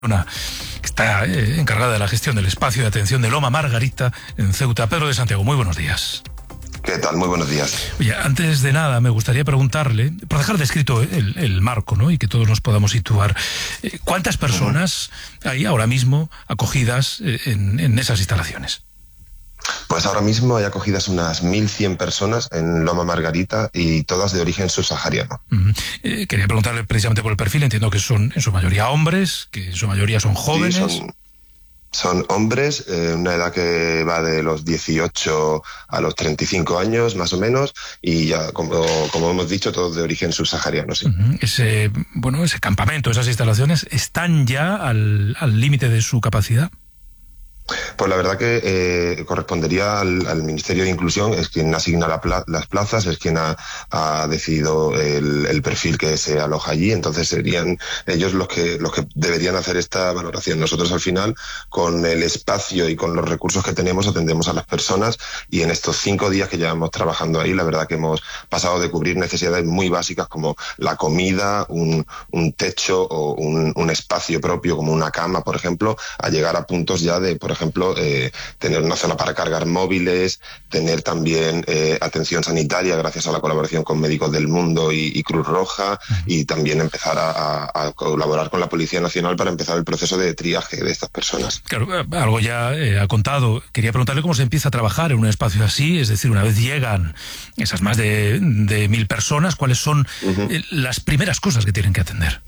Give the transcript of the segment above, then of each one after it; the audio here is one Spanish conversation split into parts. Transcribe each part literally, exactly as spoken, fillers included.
Una que está eh, encargada de la gestión del espacio de atención de Loma Margarita en Ceuta. Pedro de Santiago, muy buenos días. ¿Qué tal? Muy buenos días. Oye, antes de nada me gustaría preguntarle, por dejar descrito el, el marco, ¿no? Y que todos nos podamos situar, eh, ¿cuántas personas uh-huh. hay ahora mismo acogidas eh, en, en esas instalaciones? Pues ahora mismo hay acogidas unas mil cien personas en Loma Margarita y todas de origen subsahariano. Uh-huh. Eh, quería preguntarle precisamente por el perfil. Entiendo que son en su mayoría hombres, que en su mayoría son jóvenes. Sí, son, son hombres, eh, una edad que va de los dieciocho a los treinta y cinco años, más o menos, y ya, como, como hemos dicho, todos de origen subsahariano, sí. Uh-huh. Ese, bueno, ese campamento, esas instalaciones, ¿están ya al límite de su capacidad? Pues la verdad que eh, correspondería al, al Ministerio de Inclusión, es quien asigna la pla las plazas, es quien ha, ha decidido el, el perfil que se aloja allí, entonces serían ellos los que, los que deberían hacer esta valoración. Nosotros al final, con el espacio y con los recursos que tenemos, atendemos a las personas y en estos cinco días que llevamos trabajando ahí, la verdad que hemos pasado de cubrir necesidades muy básicas como la comida, un, un techo o un, un espacio propio como una cama, por ejemplo, a llegar a puntos ya de, por ejemplo, ejemplo, eh, tener una zona para cargar móviles, tener también eh, atención sanitaria gracias a la colaboración con Médicos del Mundo y, y Cruz Roja, uh-huh. y también empezar a, a colaborar con la Policía Nacional para empezar el proceso de triaje de estas personas. Claro, algo ya eh, ha contado. Quería preguntarle cómo se empieza a trabajar en un espacio así, es decir, una vez llegan esas más de, de mil personas, ¿cuáles son uh-huh. eh, las primeras cosas que tienen que atender?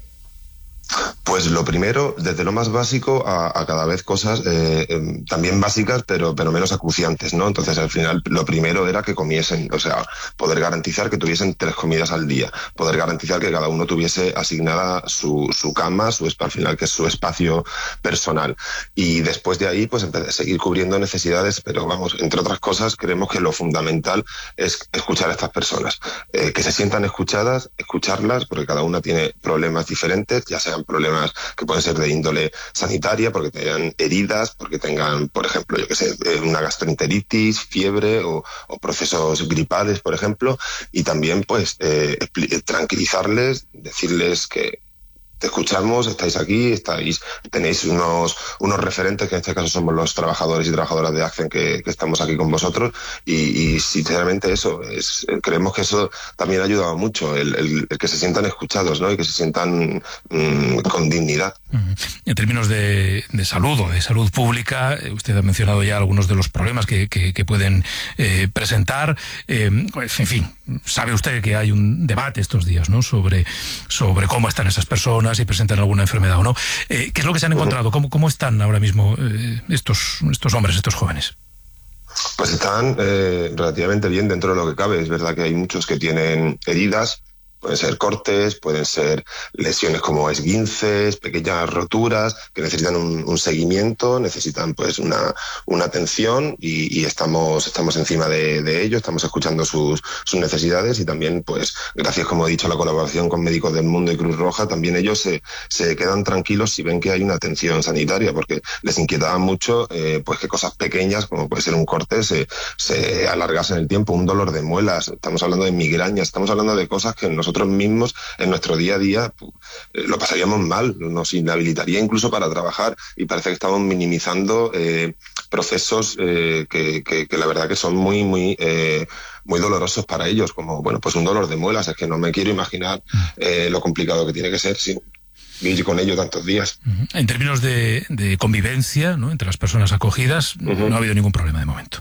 Pues lo primero, desde lo más básico a, a cada vez cosas eh, eh, también básicas, pero, pero menos acuciantes, ¿no? Entonces, al final, lo primero era que comiesen, o sea, poder garantizar que tuviesen tres comidas al día, poder garantizar que cada uno tuviese asignada su, su cama, su al final, que es su espacio personal. Y después de ahí, pues, empezar a seguir cubriendo necesidades, pero vamos, entre otras cosas, creemos que lo fundamental es escuchar a estas personas, eh, que se sientan escuchadas, escucharlas, porque cada una tiene problemas diferentes, ya sean problemas que pueden ser de índole sanitaria, porque tengan heridas, porque tengan, por ejemplo, yo que sé, una gastroenteritis, fiebre o, o procesos gripales, por ejemplo, y también, pues, eh, tranquilizarles, decirles que te escuchamos, estáis aquí, estáis, tenéis unos, unos referentes, que en este caso somos los trabajadores y trabajadoras de ACCEN que, que estamos aquí con vosotros, y, y sinceramente eso, es, creemos que eso también ha ayudado mucho, el, el, el que se sientan escuchados, ¿no? Y que se sientan mmm, con dignidad. Uh-huh. En términos de, de salud o de salud pública, usted ha mencionado ya algunos de los problemas que, que, que pueden eh, presentar, eh, pues, en fin, sabe usted que hay un debate estos días, ¿no? Sobre, sobre cómo están esas personas, si presentan alguna enfermedad o no. Eh, ¿Qué es lo que se han encontrado? ¿Cómo, cómo están ahora mismo eh, estos, estos hombres, estos jóvenes? Pues están eh, relativamente bien dentro de lo que cabe. Es verdad que hay muchos que tienen heridas, pueden ser cortes, pueden ser lesiones como esguinces, pequeñas roturas, que necesitan un, un seguimiento, necesitan pues una, una atención y, y estamos, estamos encima de, de ello, estamos escuchando sus, sus necesidades y también, pues, gracias, como he dicho, a la colaboración con Médicos del Mundo y Cruz Roja, también ellos se, se quedan tranquilos si ven que hay una atención sanitaria, porque les inquietaba mucho eh, pues que cosas pequeñas, como puede ser un corte, se, se alargasen el tiempo, un dolor de muelas, estamos hablando de migrañas, estamos hablando de cosas que nosotros nosotros mismos en nuestro día a día pues, eh, lo pasaríamos mal, nos inhabilitaría incluso para trabajar y parece que estamos minimizando eh, procesos eh, que, que, que la verdad que son muy, muy... Eh, muy dolorosos para ellos, como, bueno, pues un dolor de muelas, es que no me quiero imaginar eh, lo complicado que tiene que ser, sí, vivir con ello tantos días. Uh-huh. En términos de, de convivencia, ¿no?, entre las personas acogidas, uh-huh. no ha habido ningún problema de momento.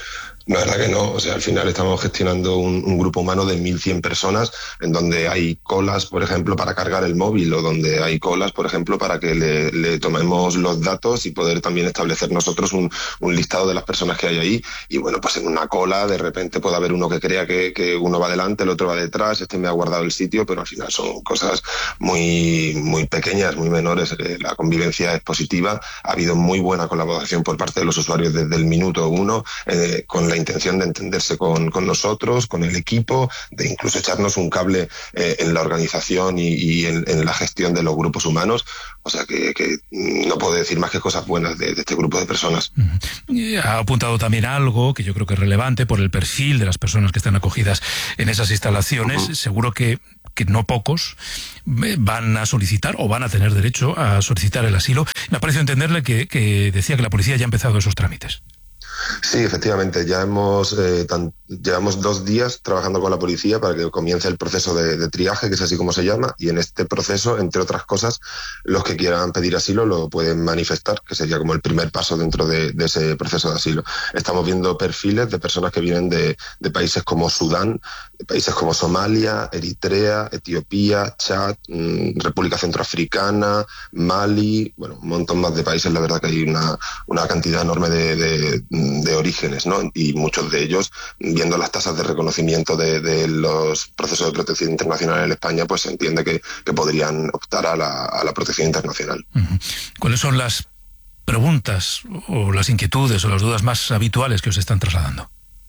La verdad que no, o sea, al final estamos gestionando un, un grupo humano de mil cien personas en donde hay colas, por ejemplo, para cargar el móvil o donde hay colas, por ejemplo, para que le, le tomemos los datos y poder también establecer nosotros un, un listado de las personas que hay ahí. Y bueno, pues en una cola de repente puede haber uno que crea que, que uno va delante, el otro va detrás, este me ha guardado el sitio, pero al final son cosas muy, muy pequeñas, muy menores. La convivencia es positiva, ha habido muy buena colaboración por parte de los usuarios desde el minuto uno, eh, con la intención de entenderse con, con nosotros, con el equipo, de incluso echarnos un cable eh, en la organización y, y en, en la gestión de los grupos humanos. O sea que, que no puedo decir más que cosas buenas de, de este grupo de personas. Uh-huh. Ha apuntado también algo que yo creo que es relevante por el perfil de las personas que están acogidas en esas instalaciones. Uh-huh. Seguro que que no pocos van a solicitar o van a tener derecho a solicitar el asilo. Me ha parecido entenderle que, que decía que la policía ya ha empezado esos trámites. Sí, efectivamente, ya hemos eh, tan, llevamos dos días trabajando con la policía para que comience el proceso de, de triaje, que es así como se llama, y en este proceso, entre otras cosas, los que quieran pedir asilo lo pueden manifestar, que sería como el primer paso dentro de, de ese proceso de asilo. Estamos viendo perfiles de personas que vienen de, de países como Sudán, de países como Somalia, Eritrea, Etiopía, Chad, mmm, República Centroafricana, Mali, bueno, un montón más de países. La verdad que hay una, una cantidad enorme de, de de orígenes, ¿no? Y muchos de ellos, viendo las tasas de reconocimiento de, de los procesos de protección internacional en España, pues se entiende que, que podrían optar a la, a la protección internacional. Uh-huh. ¿Cuáles son las preguntas o las inquietudes o las dudas más habituales que os están trasladando?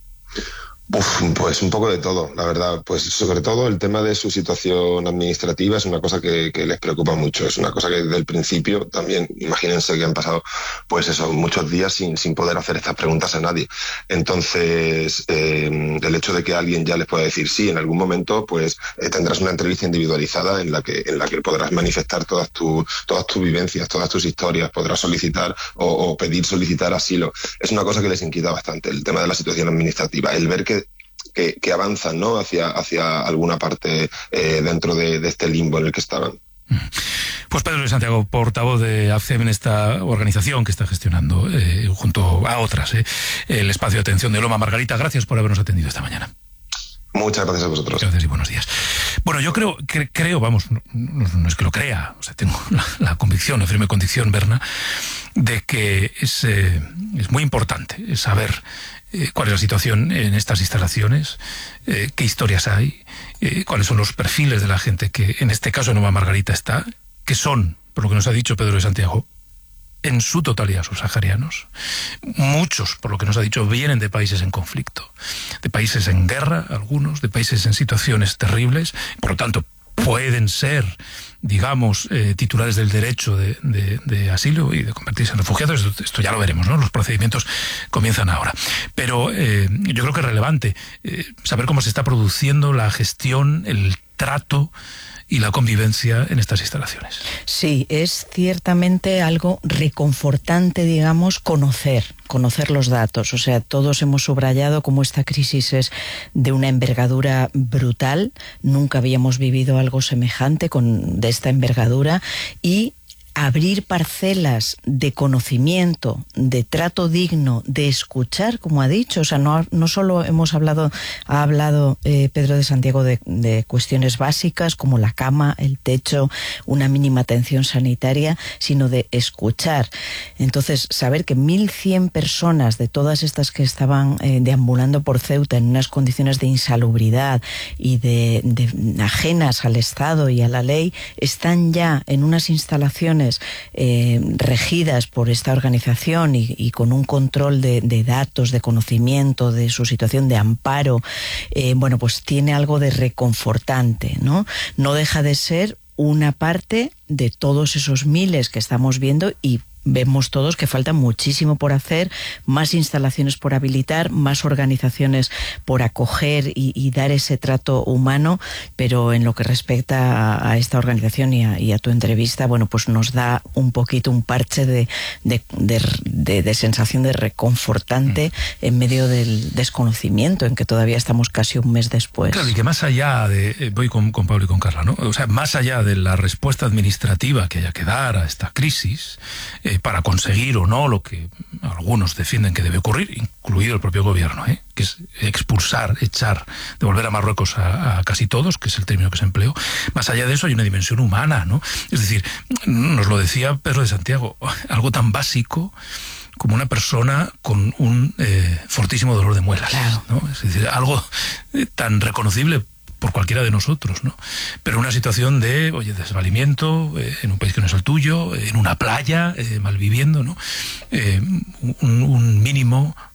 Uf, pues un poco de todo, la verdad. Pues sobre todo el tema de su situación administrativa es una cosa que, que les preocupa mucho. Es una cosa que desde el principio también, imagínense que han pasado pues eso, muchos días sin, sin poder hacer estas preguntas a nadie. Entonces, eh, el hecho de que alguien ya les pueda decir sí, en algún momento, pues eh, tendrás una entrevista individualizada en la que en la que podrás manifestar todas, tu, todas tus vivencias, todas tus historias, podrás solicitar o, o pedir solicitar asilo. Es una cosa que les inquieta bastante, el tema de la situación administrativa, el ver que Que, que avanzan, ¿no? hacia, hacia alguna parte eh, dentro de, de este limbo en el que estaban. Pues Pedro de Santiago, portavoz de AFCEM en esta organización que está gestionando, eh, junto a otras, eh, el espacio de atención de Loma Margarita. Gracias por habernos atendido esta mañana. Muchas gracias a vosotros. Gracias y buenos días. Bueno, yo creo, que, creo vamos, no, no es que lo crea, o sea, tengo la, la convicción, la firme convicción, Berna, de que es, eh, es muy importante saber eh, cuál es la situación en estas instalaciones, eh, qué historias hay, eh, cuáles son los perfiles de la gente que en este caso en Loma Margarita está, que son, por lo que nos ha dicho Pedro de Santiago, en su totalidad subsaharianos. Muchos, por lo que nos ha dicho, vienen de países en conflicto, de países en guerra, algunos, de países en situaciones terribles, por lo tanto pueden ser, digamos, eh, titulares del derecho de, de, de asilo y de convertirse en refugiados. Esto, esto ya lo veremos, ¿no? Los procedimientos comienzan ahora. Pero eh, yo creo que es relevante eh, saber cómo se está produciendo la gestión, el trato y la convivencia en estas instalaciones. Sí, es ciertamente algo reconfortante, digamos, conocer, conocer los datos. O sea, todos hemos subrayado cómo esta crisis es de una envergadura brutal. Nunca habíamos vivido algo semejante con, de esta envergadura, y abrir parcelas de conocimiento, de trato digno, de escuchar, como ha dicho. O sea, no, no solo hemos hablado, ha hablado eh, Pedro de Santiago de, de cuestiones básicas como la cama, el techo, una mínima atención sanitaria, sino de escuchar. Entonces, saber que mil cien personas de todas estas que estaban eh, deambulando por Ceuta en unas condiciones de insalubridad y de, de ajenas al Estado y a la ley, están ya en unas instalaciones Eh, regidas por esta organización y, y con un control de, de datos, de conocimiento de su situación, de amparo, eh, bueno, pues tiene algo de reconfortante, ¿no? No deja de ser una parte de todos esos miles que estamos viendo, y vemos todos que falta muchísimo por hacer, más instalaciones por habilitar, más organizaciones por acoger y, y dar ese trato humano, pero en lo que respecta a, a esta organización y a, y a tu entrevista, bueno, pues nos da un poquito un parche de, de, de, de, de sensación de reconfortante mm. en medio del desconocimiento en que todavía estamos casi un mes después. Claro, y que más allá de, voy con, con Pablo y con Carla, ¿no? O sea, más allá de la respuesta administrativa que haya que dar a esta crisis, eh, para conseguir o no lo que algunos defienden que debe ocurrir, incluido el propio gobierno, ¿eh? que es expulsar, echar, devolver a Marruecos a, a casi todos, que es el término que se empleó. Más allá de eso hay una dimensión humana, ¿no? Es decir, nos lo decía Pedro de Santiago, algo tan básico como una persona con un eh, fortísimo dolor de muelas, claro, ¿no? Es decir, algo eh, tan reconocible por cualquiera de nosotros, ¿no? Pero una situación de, oye, desvalimiento, eh, en un país que no es el tuyo, en una playa, eh, malviviendo, ¿no? Eh, un, un mínimo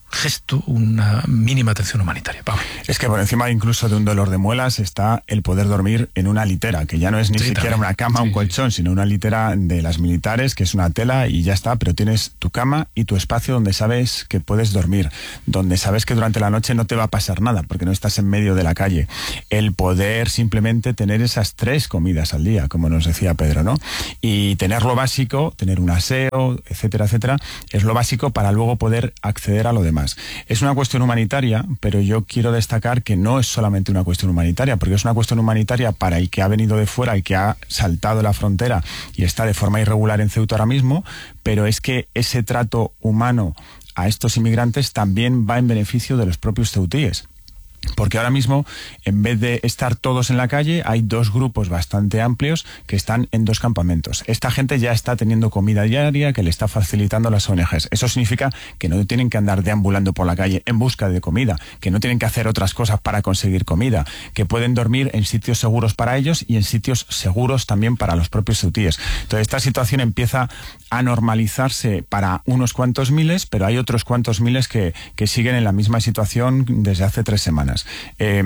gesto, una mínima atención humanitaria. Pablo. Es que por encima incluso de un dolor de muelas está el poder dormir en una litera, que ya no es ni sí, siquiera también. Una cama o sí, un colchón, sí. sino una litera de las militares, que es una tela y ya está, pero tienes tu cama y tu espacio donde sabes que puedes dormir, donde sabes que durante la noche no te va a pasar nada, porque no estás en medio de la calle. El poder simplemente tener esas tres comidas al día, como nos decía Pedro, ¿no? Y tener lo básico, tener un aseo, etcétera, etcétera, es lo básico para luego poder acceder a lo demás. Es una cuestión humanitaria, pero yo quiero destacar que no es solamente una cuestión humanitaria, porque es una cuestión humanitaria para el que ha venido de fuera, el que ha saltado la frontera y está de forma irregular en Ceuta ahora mismo, pero es que ese trato humano a estos inmigrantes también va en beneficio de los propios ceutíes. Porque ahora mismo, en vez de estar todos en la calle, hay dos grupos bastante amplios que están en dos campamentos. Esta gente ya está teniendo comida diaria que le está facilitando las O N Ges. Eso significa que no tienen que andar deambulando por la calle en busca de comida, que no tienen que hacer otras cosas para conseguir comida, que pueden dormir en sitios seguros para ellos y en sitios seguros también para los propios ceutíes. Entonces, esta situación empieza a normalizarse para unos cuantos miles, pero hay otros cuantos miles que, que siguen en la misma situación desde hace tres semanas. Eh,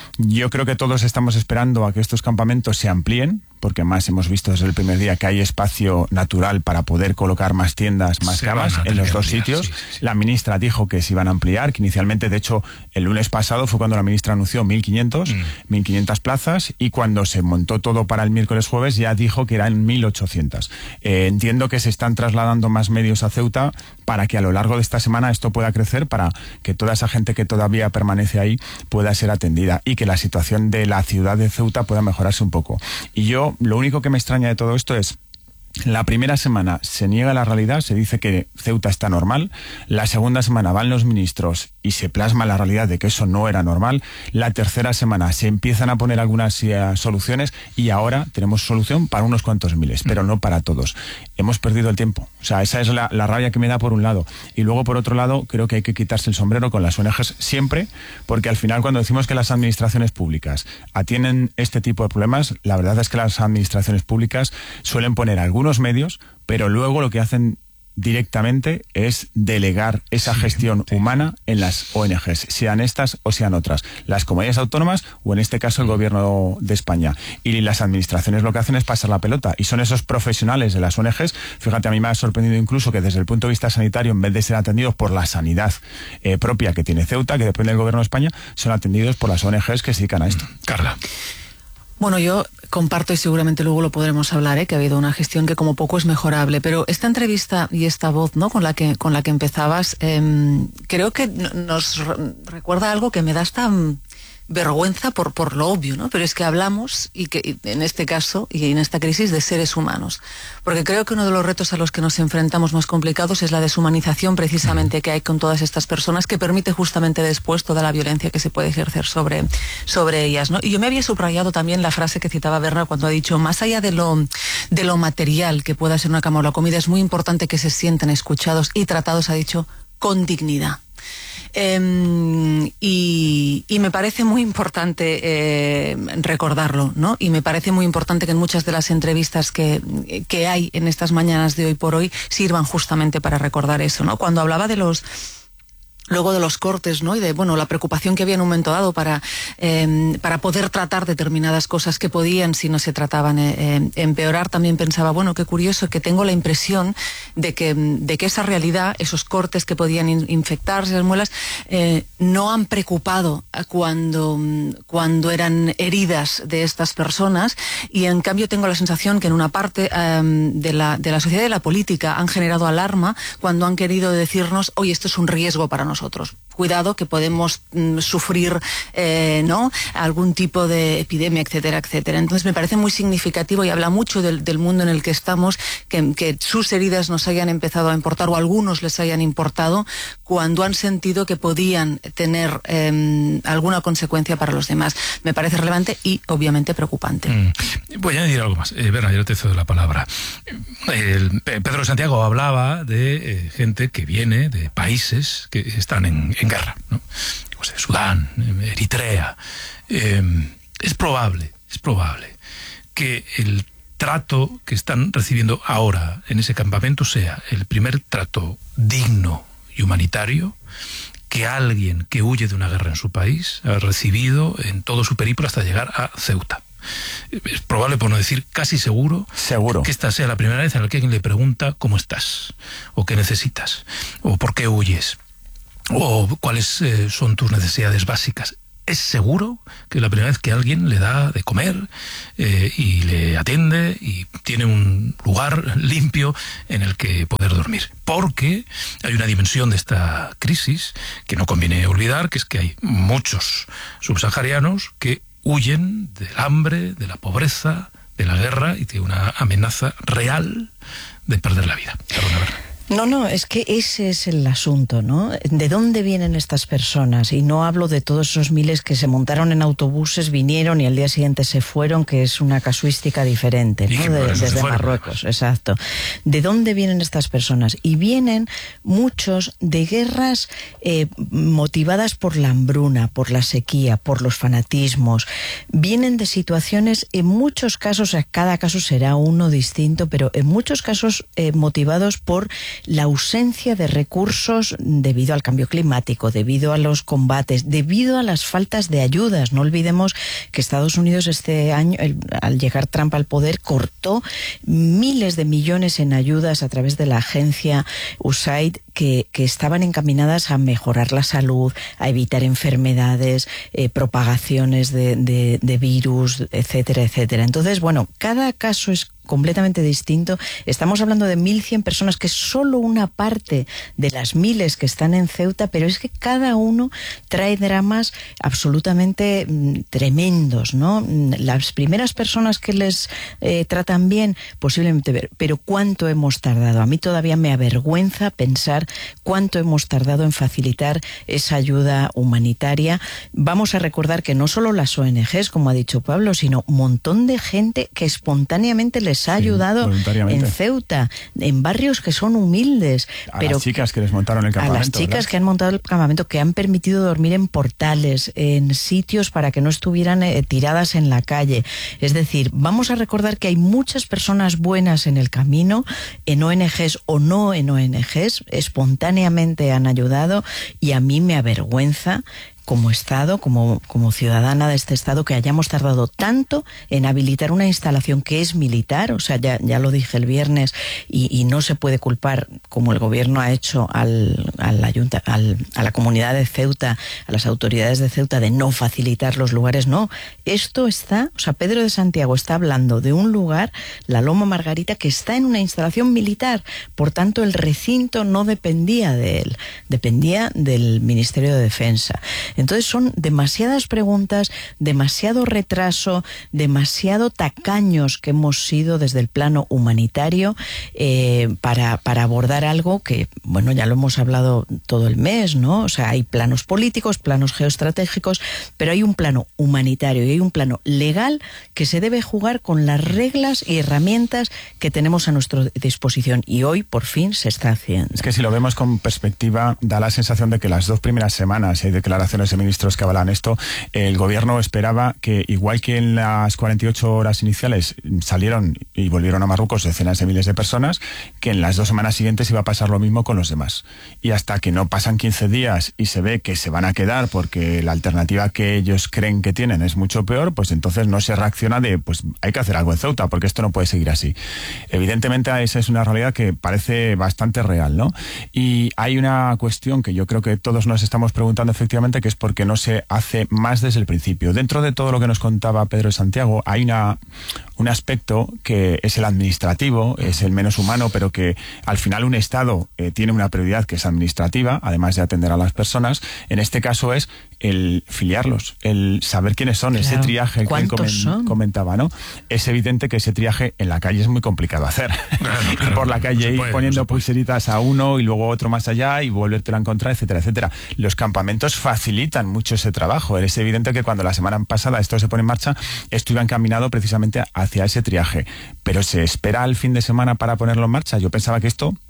yo creo que todos estamos esperando a que estos campamentos se amplíen, porque más hemos visto desde el primer día que hay espacio natural para poder colocar más tiendas, más camas en los dos sitios. Sí, sí, sí. La ministra dijo que se iban a ampliar, que inicialmente, de hecho, el lunes pasado fue cuando la ministra anunció mil quinientas plazas, y cuando se montó todo para el miércoles jueves ya dijo que eran mil ochocientas. Eh, entiendo que se están trasladando más medios a Ceuta para que a lo largo de esta semana esto pueda crecer, para que toda esa gente que todavía permanece ahí pueda ser atendida y que la situación de la ciudad de Ceuta pueda mejorarse un poco. Y yo, lo único que me extraña de todo esto es: la primera semana se niega la realidad, se dice que Ceuta está normal. La segunda semana van los ministros y se plasma la realidad de que eso no era normal. La tercera semana se empiezan a poner algunas uh, soluciones, y ahora tenemos solución para unos cuantos miles, pero no para todos. Hemos perdido el tiempo. O sea, esa es la, la rabia que me da por un lado. Y luego, por otro lado, creo que hay que quitarse el sombrero con las O N Ges siempre, porque al final, cuando decimos que las administraciones públicas atienden este tipo de problemas, la verdad es que las administraciones públicas suelen poner algunos medios, pero luego lo que hacen directamente es delegar esa sí, gestión sí. humana en las O N Ges, sean estas o sean otras, las comunidades autónomas o en este caso el gobierno de España. Y las administraciones lo que hacen es pasar la pelota, y son esos profesionales de las O N Ges. Fíjate, a mí me ha sorprendido incluso que desde el punto de vista sanitario, en vez de ser atendidos por la sanidad eh, propia que tiene Ceuta, que depende del gobierno de España, son atendidos por las O N Ges que se dedican a esto. Carla. Bueno, yo comparto, y seguramente luego lo podremos hablar, ¿eh? que ha habido una gestión que como poco es mejorable, pero esta entrevista y esta voz, ¿no?, con la que con la que empezabas, eh, creo que nos recuerda algo que me da hasta vergüenza por, por lo obvio, ¿no? Pero es que hablamos, y que en este caso y en esta crisis, de seres humanos, porque creo que uno de los retos a los que nos enfrentamos más complicados es la deshumanización precisamente que hay con todas estas personas, que permite justamente después toda la violencia que se puede ejercer sobre, sobre ellas, ¿no? Y yo me había subrayado también la frase que citaba Berna cuando ha dicho: más allá de lo, de lo material que pueda ser una cama o la comida, es muy importante que se sientan escuchados y tratados, ha dicho, con dignidad. Eh, y, y me parece muy importante eh, recordarlo, ¿no? Y me parece muy importante que en muchas de las entrevistas que, que hay en estas mañanas de hoy por hoy sirvan justamente para recordar eso, ¿no? Cuando hablaba de los... luego de los cortes, ¿no? Y de, bueno, la preocupación que había en un momento dado para, eh, para poder tratar determinadas cosas que podían, si no se trataban, eh, eh, empeorar, también pensaba, bueno, qué curioso, que tengo la impresión de que, de que esa realidad, esos cortes que podían in, infectarse, las muelas, eh, no han preocupado cuando, cuando eran heridas de estas personas, y en cambio tengo la sensación que en una parte eh, de, la, de la sociedad y de la política han generado alarma cuando han querido decirnos, oye, esto es un riesgo para nosotros. nosotros. Cuidado, que podemos mm, sufrir eh, ¿no? algún tipo de epidemia, etcétera, etcétera. Entonces me parece muy significativo, y habla mucho del, del mundo en el que estamos, que, que sus heridas nos hayan empezado a importar, o algunos les hayan importado, cuando han sentido que podían tener eh, alguna consecuencia para los demás. Me parece relevante y obviamente preocupante. Mm. Voy a añadir algo más. Eh, Berna, yo te cedo la palabra. El, Pedro Santiago hablaba de eh, gente que viene de países que están en, en guerra, ¿no? Pues de Sudán, Eritrea. Eh, es probable, es probable que el trato que están recibiendo ahora en ese campamento sea el primer trato digno y humanitario que alguien que huye de una guerra en su país ha recibido en todo su periplo hasta llegar a Ceuta. Es probable, por no decir casi seguro, seguro, que esta sea la primera vez en la que alguien le pregunta cómo estás, o qué necesitas, o por qué huyes, o cuáles eh, son tus necesidades básicas. Es seguro que es la primera vez que alguien le da de comer eh, y le atiende y tiene un lugar limpio en el que poder dormir. Porque hay una dimensión de esta crisis que no conviene olvidar, que es que hay muchos subsaharianos que huyen del hambre, de la pobreza, de la guerra y de una amenaza real de perder la vida. Perdón, a ver. No, no, es que ese es el asunto, ¿no? ¿De dónde vienen estas personas? Y no hablo de todos esos miles que se montaron en autobuses, vinieron y al día siguiente se fueron, que es una casuística diferente, ¿no? De, desde Marruecos, exacto. ¿De dónde vienen estas personas? Y vienen muchos de guerras eh, motivadas por la hambruna, por la sequía, por los fanatismos. Vienen de situaciones, en muchos casos, cada caso será uno distinto, pero en muchos casos eh, motivados por la ausencia de recursos debido al cambio climático, debido a los combates, debido a las faltas de ayudas. No olvidemos que Estados Unidos este año, el, al llegar Trump al poder, cortó miles de millones en ayudas a través de la agencia U S A I D que, que estaban encaminadas a mejorar la salud, a evitar enfermedades, eh, propagaciones de, de, de virus, etcétera, etcétera. Entonces, bueno, cada caso es completamente distinto. Estamos hablando de mil cien personas, que es solo una parte de las miles que están en Ceuta, pero es que cada uno trae dramas absolutamente mm, tremendos, ¿no? Las primeras personas que les eh, tratan bien, posiblemente, pero ¿cuánto hemos tardado? A mí todavía me avergüenza pensar cuánto hemos tardado en facilitar esa ayuda humanitaria. Vamos a recordar que no solo las O N Ges, como ha dicho Pablo, sino un montón de gente que espontáneamente les ha ayudado sí, en Ceuta, en barrios que son humildes. A pero las chicas que les montaron el campamento. A las chicas ¿verdad? que han montado el campamento, que han permitido dormir en portales, en sitios para que no estuvieran eh, tiradas en la calle. Es decir, vamos a recordar que hay muchas personas buenas en el camino, en O N Ges o no en O N Ges, espontáneamente han ayudado, y a mí me avergüenza como Estado, como, como ciudadana de este Estado, que hayamos tardado tanto en habilitar una instalación que es militar. O sea, ya, ya lo dije el viernes, y, y no se puede culpar, como el gobierno ha hecho al, al ayunta, al, a la comunidad de Ceuta, a las autoridades de Ceuta, de no facilitar los lugares. No, esto está, o sea, Pedro de Santiago está hablando de un lugar, la Loma Margarita, que está en una instalación militar. Por tanto, el recinto no dependía de él, dependía del Ministerio de Defensa. Entonces son demasiadas preguntas, demasiado retraso, demasiado tacaños que hemos sido desde el plano humanitario eh, para, para abordar algo que, bueno, ya lo hemos hablado todo el mes, ¿no? O sea, hay planos políticos, planos geoestratégicos, pero hay un plano humanitario y hay un plano legal que se debe jugar con las reglas y herramientas que tenemos a nuestra disposición, y hoy por fin se está haciendo. Es que si lo vemos con perspectiva, da la sensación de que las dos primeras semanas hay declaraciones de ministros que avalan esto. El gobierno esperaba que, igual que en las cuarenta y ocho horas iniciales salieron y volvieron a Marruecos decenas de miles de personas, que en las dos semanas siguientes iba a pasar lo mismo con los demás. Y hasta que no pasan quince días y se ve que se van a quedar porque la alternativa que ellos creen que tienen es mucho peor, pues entonces no se reacciona de, pues hay que hacer algo en Ceuta, porque esto no puede seguir así. Evidentemente esa es una realidad que parece bastante real, ¿no? Y hay una cuestión que yo creo que todos nos estamos preguntando efectivamente, que es porque no se hace más desde el principio. Dentro de todo lo que nos contaba Pedro de Santiago, hay una, un aspecto que es el administrativo, es el menos humano, pero que al final un Estado eh, tiene una prioridad que es administrativa, además de atender a las personas. En este caso es el filiarlos, el saber quiénes son, claro, ese triaje que él comen, comentaba, ¿no? Es evidente que ese triaje en la calle es muy complicado hacer. Claro, claro, ir por la calle, no puede, ir poniendo no pulseritas a uno y luego otro más allá y volvértelo a encontrar, etcétera, etcétera. Los campamentos facilitan mucho ese trabajo. Es evidente que cuando la semana pasada esto se pone en marcha, esto iba encaminado precisamente hacia ese triaje. Pero ¿se espera al fin de semana para ponerlo en marcha? Yo pensaba que esto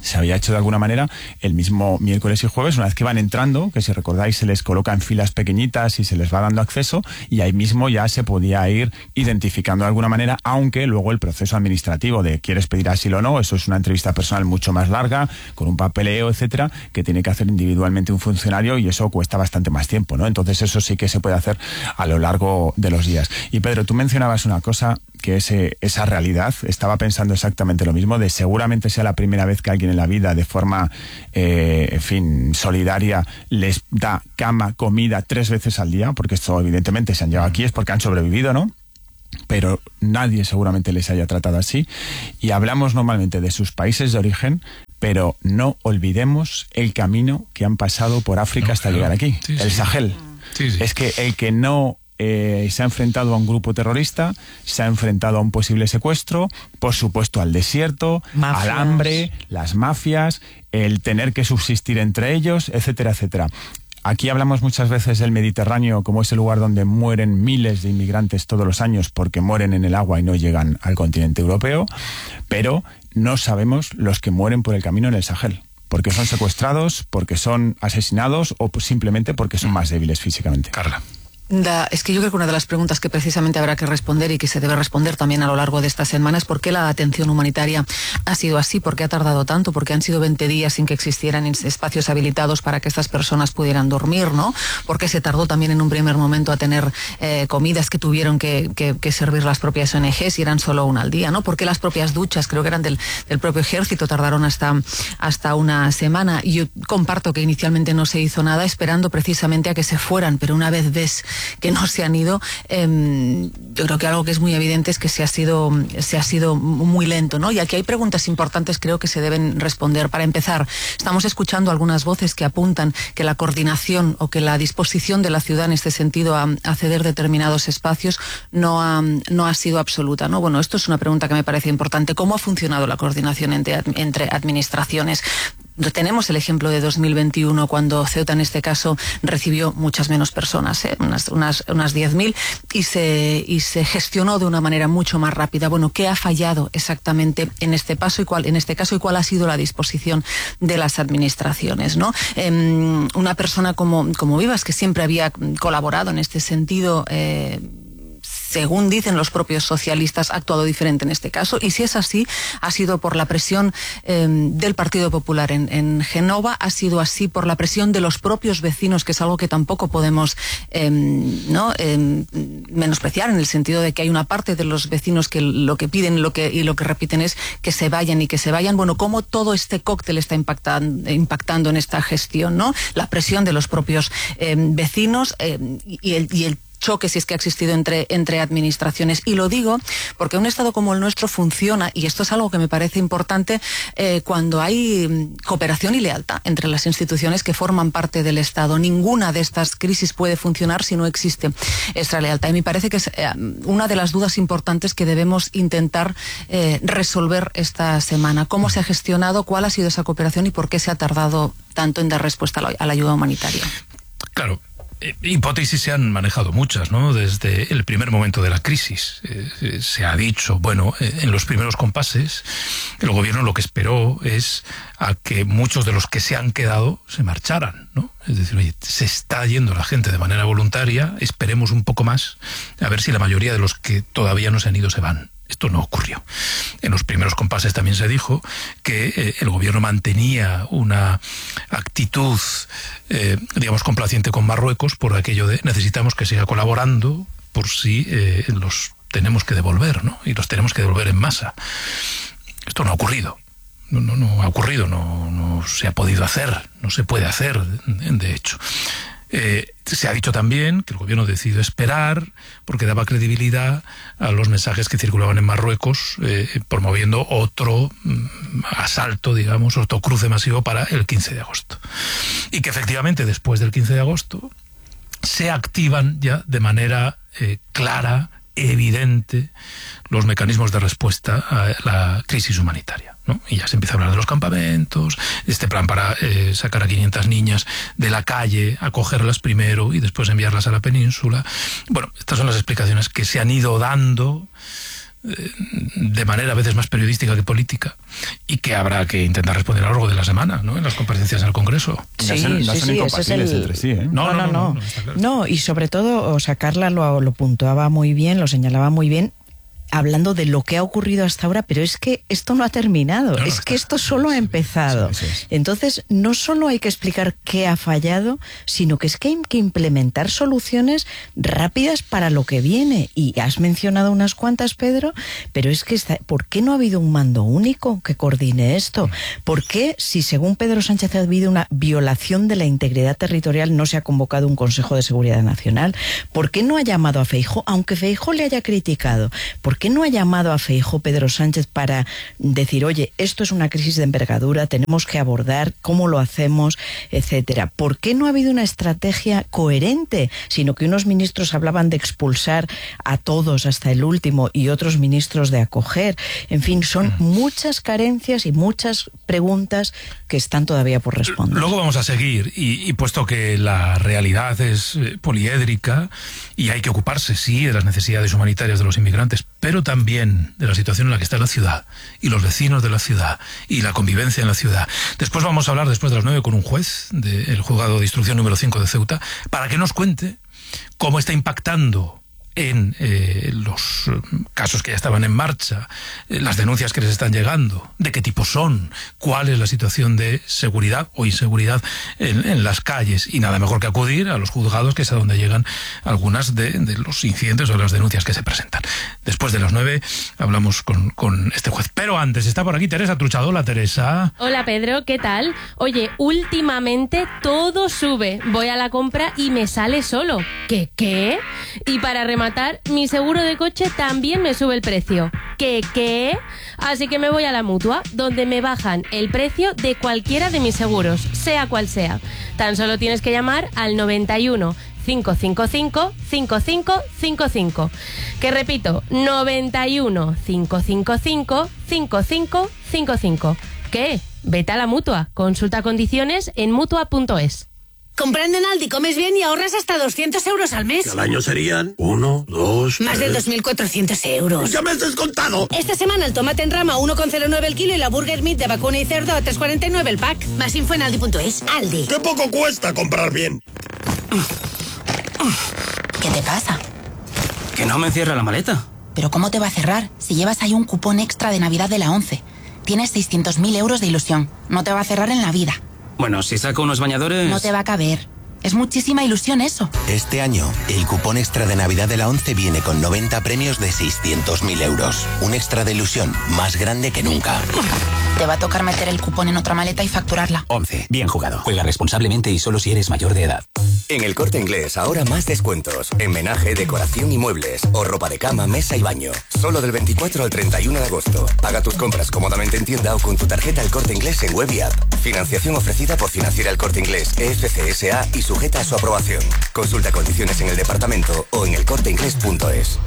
se había hecho de alguna manera el mismo miércoles y jueves, una vez que van entrando, que si recordáis se les coloca en filas pequeñitas y se les va dando acceso, y ahí mismo ya se podía ir identificando de alguna manera, aunque luego el proceso administrativo de quieres pedir asilo o no, eso es una entrevista personal mucho más larga, con un papeleo, etcétera, que tiene que hacer individualmente un funcionario, y eso cuesta bastante más tiempo, ¿no? Entonces eso sí que se puede hacer a lo largo de los días. Y Pedro, tú mencionabas una cosa, que es eh, esa realidad. Estaba pensando exactamente lo mismo, de seguramente sea la primera vez que alguien en la vida, de forma, eh, en fin, solidaria, les da cama, comida tres veces al día, porque esto evidentemente se han llevado aquí, es porque han sobrevivido, ¿no? Pero nadie seguramente les haya tratado así. Y hablamos normalmente de sus países de origen, pero no olvidemos el camino que han pasado por África no, hasta claro. llegar aquí, sí, el sí. Sahel. Sí, sí. Es que el que no eh, se ha enfrentado a un grupo terrorista, se ha enfrentado a un posible secuestro, por supuesto al desierto, mafias. Al hambre, las mafias, el tener que subsistir entre ellos, etcétera, etcétera. Aquí hablamos muchas veces del Mediterráneo como ese lugar donde mueren miles de inmigrantes todos los años porque mueren en el agua y no llegan al continente europeo, pero no sabemos los que mueren por el camino en el Sahel, porque son secuestrados, porque son asesinados o simplemente porque son más débiles físicamente. Carla. Da, es que yo creo que una de las preguntas que precisamente habrá que responder y que se debe responder también a lo largo de esta semana es por qué la atención humanitaria ha sido así, por qué ha tardado tanto, por qué han sido veinte días sin que existieran espacios habilitados para que estas personas pudieran dormir, ¿no? Por qué se tardó también en un primer momento a tener eh, comidas que tuvieron que, que, que servir las propias O N Ges y eran solo una al día, ¿no? Por qué las propias duchas, creo que eran del, del propio ejército, tardaron hasta, hasta una semana. Y yo comparto que inicialmente no se hizo nada esperando precisamente a que se fueran, pero una vez ves que no se han ido, eh, yo creo que algo que es muy evidente es que se ha sido se ha sido muy lento, ¿no? Y aquí hay preguntas importantes, creo que se deben responder. Para empezar, estamos escuchando algunas voces que apuntan que la coordinación o que la disposición de la ciudad en este sentido a, a ceder determinados espacios no ha, no ha sido absoluta, ¿no? Bueno, esto es una pregunta que me parece importante. ¿Cómo ha funcionado la coordinación entre, entre administraciones? Tenemos el ejemplo de dos mil veintiuno, cuando Ceuta en este caso recibió muchas menos personas, ¿eh? unas, unas, unas diez mil, y se, y se gestionó de una manera mucho más rápida. Bueno, ¿qué ha fallado exactamente en este paso y cuál, en este caso, y cuál ha sido la disposición de las administraciones, ¿no? Eh, una persona como, como Vivas, que siempre había colaborado en este sentido, eh, según dicen los propios socialistas, ha actuado diferente en este caso, y si es así, ha sido por la presión eh, del Partido Popular en, en Génova, ha sido así por la presión de los propios vecinos, que es algo que tampoco podemos eh, ¿no? eh, menospreciar, en el sentido de que hay una parte de los vecinos que lo que piden lo que, y lo que repiten es que se vayan y que se vayan. Bueno, cómo todo este cóctel está impactando, impactando en esta gestión, ¿no? La presión de los propios eh, vecinos eh, y el, y el choque, si es que ha existido entre, entre administraciones. Y lo digo porque un Estado como el nuestro funciona, y esto es algo que me parece importante, eh, cuando hay cooperación y lealtad entre las instituciones que forman parte del Estado. Ninguna de estas crisis puede funcionar si no existe esta lealtad. Y me parece que es eh, una de las dudas importantes que debemos intentar eh, resolver esta semana. ¿Cómo se ha gestionado? ¿Cuál ha sido esa cooperación? ¿Y por qué se ha tardado tanto en dar respuesta a la, a la ayuda humanitaria? Claro. Hipótesis se han manejado muchas, ¿no? Desde el primer momento de la crisis. Eh, se ha dicho, bueno, eh, en los primeros compases, el gobierno lo que esperó es a que muchos de los que se han quedado se marcharan, ¿no? Es decir, oye, se está yendo la gente de manera voluntaria, esperemos un poco más, a ver si la mayoría de los que todavía no se han ido se van. Esto no ocurrió. En los primeros compases también se dijo que eh, el gobierno mantenía una actitud, eh, digamos, complaciente con Marruecos por aquello de necesitamos que siga colaborando por si eh, los tenemos que devolver, ¿no? Y los tenemos que devolver en masa. Esto no ha ocurrido. No, no, no ha ocurrido, no, no se ha podido hacer, no se puede hacer, de hecho. Eh, se ha dicho también que el gobierno decidió esperar porque daba credibilidad a los mensajes que circulaban en Marruecos, eh, promoviendo otro mm, asalto, digamos, otro cruce masivo para el quince de agosto. Y que efectivamente después del quince de agosto se activan ya de manera eh, clara, evidente, los mecanismos de respuesta a la crisis humanitaria, ¿no? Y ya se empieza a hablar de los campamentos, este plan para eh, sacar a quinientas niñas de la calle, acogerlas primero y después enviarlas a la península. Bueno, estas son las explicaciones que se han ido dando eh, de manera a veces más periodística que política, y que habrá que intentar responder a lo largo de la semana, ¿no?, en las comparecencias en el Congreso. Sí, no son, no sí, son sí, incompatibles es el... entre sí, ¿eh? No, no, no. No, no, no. no, no, está claro. No, y sobre todo, o sea, Carla lo, lo puntuaba muy bien, lo señalaba muy bien, hablando de lo que ha ocurrido hasta ahora, pero es que esto no ha terminado, No, no, es está, que esto solo ha empezado. Sí, sí, sí. Entonces, no solo hay que explicar qué ha fallado, sino que es que hay que implementar soluciones rápidas para lo que viene. Y has mencionado unas cuantas, Pedro, pero es que, está, ¿por qué no ha habido un mando único que coordine esto? ¿Por qué, si según Pedro Sánchez ha habido una violación de la integridad territorial, no se ha convocado un Consejo de Seguridad Nacional? ¿Por qué no ha llamado a Feijóo, aunque Feijóo le haya criticado? ¿Por qué no ha llamado a Feijóo Pedro Sánchez para decir, oye, esto es una crisis de envergadura, tenemos que abordar cómo lo hacemos, etcétera? ¿Por qué no ha habido una estrategia coherente, sino que unos ministros hablaban de expulsar a todos hasta el último y otros ministros de acoger? En fin, son muchas carencias y muchas preguntas que están todavía por responder. Luego vamos a seguir, y, y puesto que la realidad es eh, poliédrica y hay que ocuparse, sí, de las necesidades humanitarias de los inmigrantes, pero también de la situación en la que está la ciudad y los vecinos de la ciudad y la convivencia en la ciudad. Después vamos a hablar, después de las nueve, con un juez del juzgado de instrucción número cinco de Ceuta, para que nos cuente cómo está impactando en eh, los casos que ya estaban en marcha, eh, las denuncias que les están llegando, de qué tipo son, cuál es la situación de seguridad o inseguridad en, en las calles, y nada mejor que acudir a los juzgados, que es a donde llegan algunas de, de los incidentes o de las denuncias que se presentan. Después de las nueve hablamos con, con este juez. Pero antes está por aquí Teresa Truchado. Hola, Teresa. Hola, Pedro, ¿qué tal? Oye, últimamente todo sube. Voy a la compra y me sale solo. ¿Qué, qué? Y para rematar, mi seguro de coche también me sube el precio. ¿Qué, qué? Así que me voy a la Mutua, donde me bajan el precio de cualquiera de mis seguros, sea cual sea. Tan solo tienes que llamar al noventa y uno, cinco cinco cinco, cinco cinco cinco cinco. Que repito, noventa y uno, cinco cinco cinco, cinco cinco cinco cinco. ¿Qué? Vete a la Mutua. Consulta condiciones en mutua punto es. Comprando en Aldi comes bien y ahorras hasta doscientos euros al mes. Que al año serían uno, dos... Más de dos mil cuatrocientos euros. ¡Ya me has descontado! Esta semana el tomate en rama uno coma cero nueve el kilo y la burger meat de vacuna y cerdo a tres coma cuarenta y nueve el pack. Más info en aldi punto es. Aldi. ¡Qué poco cuesta comprar bien! ¿Qué te pasa? Que no me cierra la maleta. ¿Pero cómo te va a cerrar si llevas ahí un cupón extra de Navidad de la ONCE? Tienes seiscientos mil euros de ilusión. No te va a cerrar en la vida. Bueno, si saco unos bañadores... No te va a caber. Es muchísima ilusión eso. Este año, el cupón extra de Navidad de la ONCE viene con noventa premios de seiscientos mil euros. Un extra de ilusión más grande que nunca. Te va a tocar meter el cupón en otra maleta y facturarla. ONCE. Bien jugado. Juega responsablemente y solo si eres mayor de edad. En El Corte Inglés, ahora más descuentos. En menaje, decoración y muebles. O ropa de cama, mesa y baño. Solo del veinticuatro al treinta y uno de agosto. Paga tus compras cómodamente en tienda o con tu tarjeta El Corte Inglés en web y app. Financiación ofrecida por Financiera El Corte Inglés, E F C S A y sujeta a su aprobación. Consulta condiciones en el departamento o en el corte inglés punto es.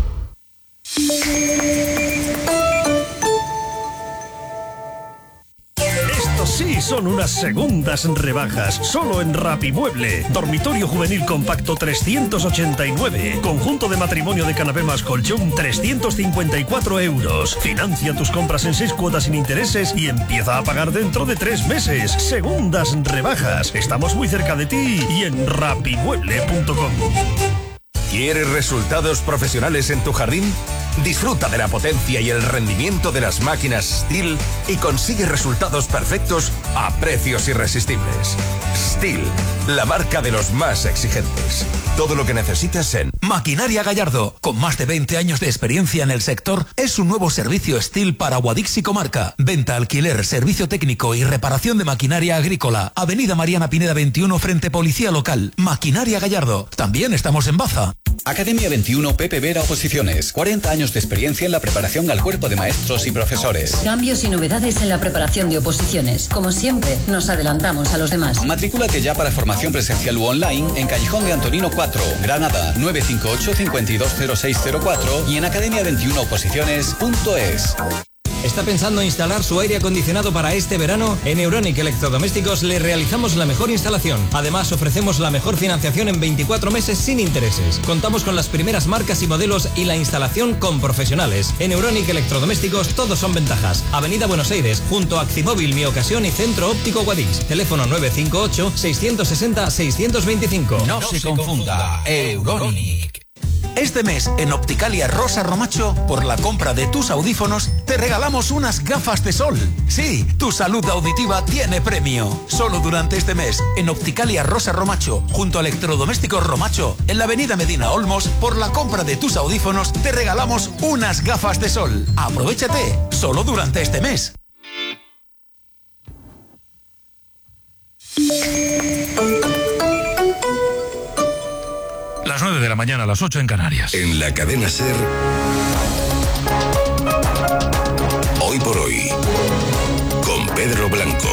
Sí, son unas segundas rebajas, solo en Rapimueble. Dormitorio juvenil compacto trescientos ochenta y nueve. Conjunto de matrimonio de canapé más colchón trescientos cincuenta y cuatro euros. Financia tus compras en seis cuotas sin intereses y empieza a pagar dentro de tres meses. Segundas rebajas. Estamos muy cerca de ti y en rapimueble punto com. ¿Quieres resultados profesionales en tu jardín? Disfruta de la potencia y el rendimiento de las máquinas Stihl y consigue resultados perfectos a precios irresistibles. Stihl, la marca de los más exigentes. Todo lo que necesitas en Maquinaria Gallardo, con más de veinte años de experiencia en el sector, es un nuevo servicio Stihl para Guadix y comarca. Venta, alquiler, servicio técnico y reparación de maquinaria agrícola. Avenida Mariana Pineda veintiuno frente Policía Local. Maquinaria Gallardo. También estamos en Baza. Academia veintiuno Pepe Vera Oposiciones. cuarenta años de experiencia en la preparación al cuerpo de maestros y profesores. Cambios y novedades en la preparación de oposiciones. Como siempre, nos adelantamos a los demás. Matricúlate ya para formación presencial u online en Callejón de Antonino cuatro, Granada, nueve cinco ocho, cinco dos cero seis cero cuatro y en academia veintiuno oposiciones punto es. ¿Está pensando instalar su aire acondicionado para este verano? En Euronic Electrodomésticos le realizamos la mejor instalación. Además, ofrecemos la mejor financiación en veinticuatro meses sin intereses. Contamos con las primeras marcas y modelos y la instalación con profesionales. En Euronic Electrodomésticos todos son ventajas. Avenida Buenos Aires, junto a Actimóvil, Mi Ocasión y Centro Óptico Guadix. Teléfono nueve cinco ocho, seis seis cero, seis dos cinco. No, no se confunda. Euronic. Este mes en Opticalia Rosa Romacho, por la compra de tus audífonos, te regalamos unas gafas de sol. Sí, tu salud auditiva tiene premio. Solo durante este mes en Opticalia Rosa Romacho, junto a Electrodomésticos Romacho, en la avenida Medina Olmos, por la compra de tus audífonos, te regalamos unas gafas de sol. Aprovechate, solo durante este mes. Las nueve de la mañana, a las ocho en Canarias. En la cadena SER, Hoy por Hoy, con Pedro Blanco.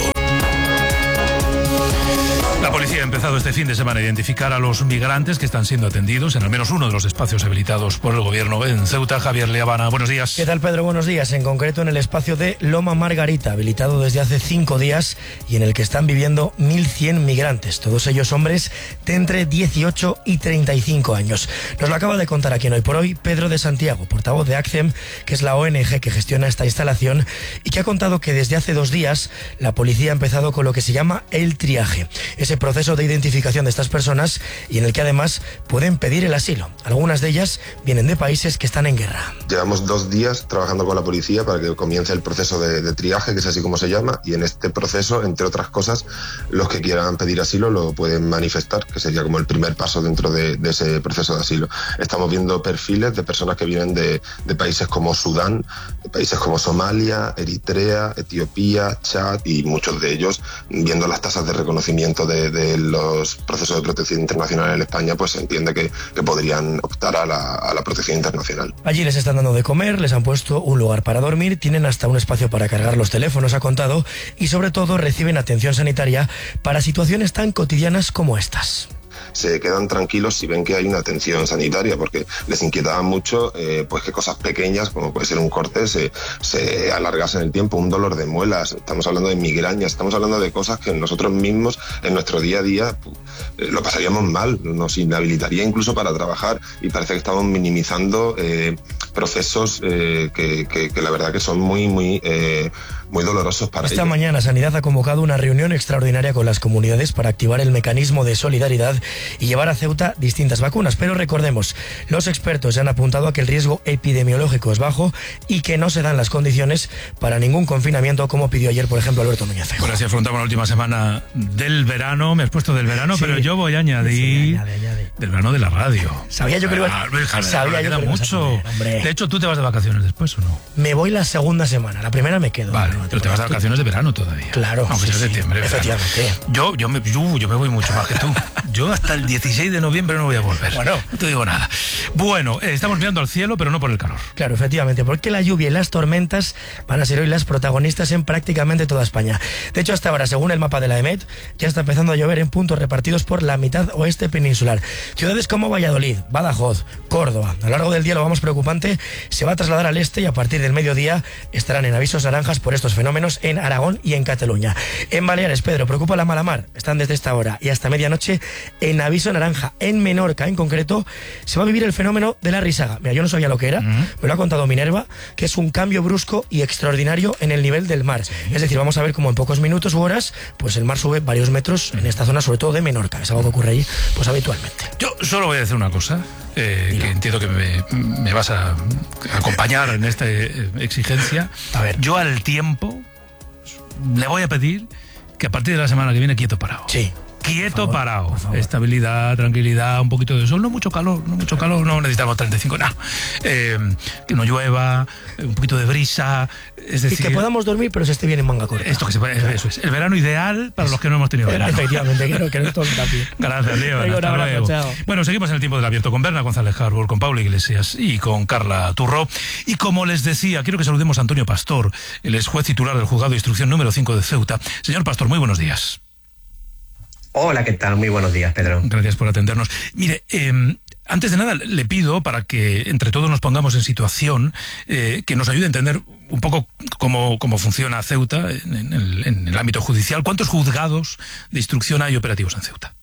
La policía ha empezado este fin de semana a identificar a los migrantes que están siendo atendidos en al menos uno de los espacios habilitados por el gobierno en Ceuta. Javier Leabana, buenos días. ¿Qué tal, Pedro? Buenos días. En concreto en el espacio de Loma Margarita, habilitado desde hace cinco días y en el que están viviendo mil cien migrantes, todos ellos hombres de entre dieciocho y treinta y cinco años. Nos lo acaba de contar aquí en Hoy por Hoy Pedro de Santiago, portavoz de ACCEM, que es la O N G que gestiona esta instalación y que ha contado que desde hace dos días la policía ha empezado con lo que se llama el triaje. Ese proceso de identificación de estas personas y en el que además pueden pedir el asilo. Algunas de ellas vienen de países que están en guerra. Llevamos dos días trabajando con la policía para que comience el proceso de, de triaje, que es así como se llama, y en este proceso, entre otras cosas, los que quieran pedir asilo lo pueden manifestar, que sería como el primer paso dentro de, de ese proceso de asilo. Estamos viendo perfiles de personas que vienen de, de países como Sudán, de países como Somalia, Eritrea, Etiopía, Chad, y muchos de ellos, viendo las tasas de reconocimiento de, de los procesos de protección internacional en España, pues se entiende que, que podrían optar a la, a la protección internacional. Allí les están dando de comer, les han puesto un lugar para dormir, tienen hasta un espacio para cargar los teléfonos, ha contado, y sobre todo reciben atención sanitaria para situaciones tan cotidianas como estas. Se quedan tranquilos si ven que hay una atención sanitaria, porque les inquietaba mucho eh, pues que cosas pequeñas, como puede ser un corte, se, se alargasen el tiempo, un dolor de muelas. Estamos hablando de migrañas, estamos hablando de cosas que nosotros mismos en nuestro día a día eh, lo pasaríamos mal, nos inhabilitaría incluso para trabajar, y parece que estamos minimizando eh, procesos eh, que, que, que la verdad que son muy, muy... Eh, muy dolorosos para Esta ellos. mañana Sanidad ha convocado una reunión extraordinaria con las comunidades para activar el mecanismo de solidaridad y llevar a Ceuta distintas vacunas. Pero recordemos, los expertos ya han apuntado a que el riesgo epidemiológico es bajo y que no se dan las condiciones para ningún confinamiento, como pidió ayer, por ejemplo, Alberto Núñez Feijóo. Ahora sí afrontamos la última semana del verano, me has puesto del verano, sí, pero yo voy a añadir sí, añade, añade. del verano de la radio. Sabía yo que lo iba a Sabía yo que mucho. Poner, de hecho, ¿tú te vas de vacaciones después o no? Me voy la segunda semana, la primera me quedo. Vale. Pero te vas de vacaciones de verano todavía. Claro. Aunque sea sí, septiembre. Sí, efectivamente. Yo, yo, me, yo, yo me voy mucho más que tú. Yo hasta el dieciséis de noviembre no voy a volver. Bueno. No te digo nada. Bueno, eh, estamos mirando al cielo, pero no por el calor. Claro, efectivamente, porque la lluvia y las tormentas van a ser hoy las protagonistas en prácticamente toda España. De hecho, hasta ahora, según el mapa de la EMET, ya está empezando a llover en puntos repartidos por la mitad oeste peninsular. Ciudades como Valladolid, Badajoz, Córdoba. A lo largo del día lo vamos preocupante se va a trasladar al este y a partir del mediodía estarán en avisos naranjas por estos fenómenos en Aragón y en Cataluña. En Baleares, Pedro, preocupa la mala mar. Están desde esta hora y hasta medianoche en aviso naranja. En Menorca, en concreto, se va a vivir el fenómeno de la risaga. Mira, yo no sabía lo que era, uh-huh. me lo ha contado Minerva, que es un cambio brusco y extraordinario en el nivel del mar. Sí. Es decir, vamos a ver cómo en pocos minutos u horas, pues el mar sube varios metros en esta zona, sobre todo de Menorca. Es algo que ocurre ahí, pues habitualmente. Yo solo voy a decir una cosa, eh, que entiendo que me, me vas a acompañar en esta eh, exigencia. A ver. Yo al tiempo le voy a pedir que a partir de la semana que viene quieto parado. Sí. Quieto, favor, parado. Estabilidad, tranquilidad, un poquito de sol, no mucho calor, no mucho calor, no necesitamos treinta y cinco, no. Eh, que no llueva, un poquito de brisa, es decir... Y que podamos dormir, pero se esté bien en manga corta. Esto que se puede, eso es. El verano ideal para los que no hemos tenido verano. Efectivamente, quiero que no todo también. Gracias, Leo. Hasta luego. Chao. Bueno, seguimos en el tiempo del abierto con Berna González Harbour, con Pablo Iglesias y con Carla Turró. Y como les decía, quiero que saludemos a Antonio Pastor, el ex juez titular del juzgado de instrucción número cinco de Ceuta. Señor Pastor, muy buenos días. Hola, ¿qué tal? Muy buenos días, Pedro. Gracias por atendernos. Mire, eh, antes de nada le pido, para que entre todos nos pongamos en situación, eh, que nos ayude a entender un poco cómo, cómo funciona Ceuta en, en, el, en el ámbito judicial. ¿Cuántos juzgados de instrucción hay operativos en Ceuta?